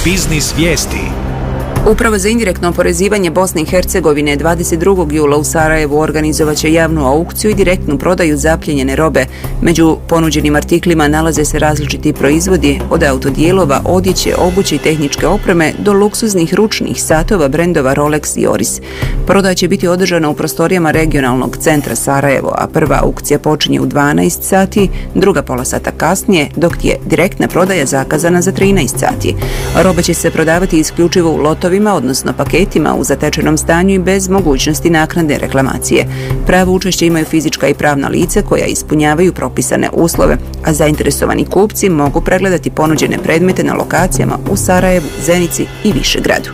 Biznis vijesti. Uprava za indirektno oporezivanje Bosne i Hercegovine 22. jula u Sarajevu organizovaće javnu aukciju i direktnu prodaju zapljenjene robe. Među ponuđenim artiklima nalaze se različiti proizvodi, od autodijelova, odjeće, obuće i tehničke opreme do luksuznih ručnih satova brendova Rolex i Oris. Prodaja će biti održana u prostorijama regionalnog centra Sarajevo, a prva aukcija počinje u 12 sati, druga pola sata kasnije, dok je direktna prodaja zakazana za 13 sati. Roba će se prodavati isključivo u lotovima, odnosno paketima u zatečenom stanju i bez mogućnosti naknadne reklamacije. Pravo učešće imaju fizička i pravna lica koja ispunjavaju propisane uslove, a zainteresovani kupci mogu pregledati ponuđene predmete na lokacijama u Sarajevu, Zenici i Višegradu.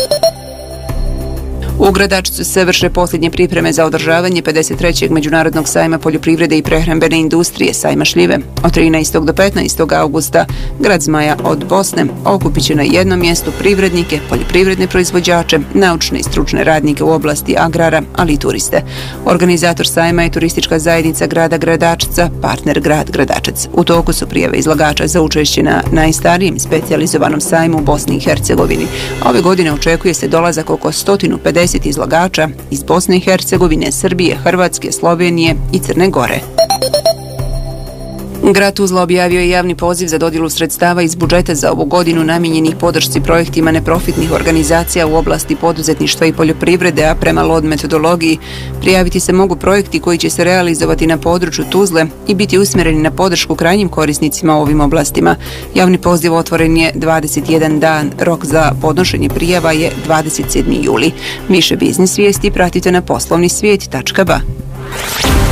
U Gradačcu se vrše posljednje pripreme za održavanje 53. Međunarodnog sajma poljoprivrede i prehrambene industrije sajma šljive. Od 13. do 15. augusta grad Zmaja od Bosne okupit će na jednom mjestu privrednike, poljoprivredne proizvođače, naučne i stručne radnike u oblasti agrara, ali i turiste. Organizator sajma je turistička zajednica grada Gradačca, partner grad Gradačac. U toku su prijave izlagača za učešće na najstarijem specijalizovanom sajmu u Bosni i Hercegovini. Ove godine očekuje se dolazak oko 150 izlagača iz Bosne i Hercegovine, Srbije, Hrvatske, Slovenije i Crne Gore. Grad Tuzla objavio je javni poziv za dodjelu sredstava iz budžeta za ovu godinu namijenjenih podršci projektima neprofitnih organizacija u oblasti poduzetništva i poljoprivrede, a prema LOD metodologiji prijaviti se mogu projekti koji će se realizovati na području Tuzle i biti usmjereni na podršku krajnjim korisnicima u ovim oblastima. Javni poziv otvoren je 21 dan, rok za podnošenje prijava je 27. juli. Više biznis vijesti pratite na poslovnisvijet.ba.